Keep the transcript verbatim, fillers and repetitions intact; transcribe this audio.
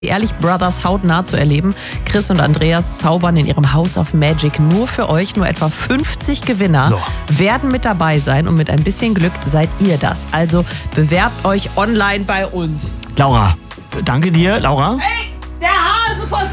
Die Ehrlich Brothers hautnah zu erleben. Chris und Andreas zaubern in ihrem House of Magic nur für euch. Nur etwa fünfzig Gewinner So. werden mit dabei sein und mit ein bisschen Glück seid ihr das. Also bewerbt euch online bei uns. Laura, danke dir, Laura. Hey!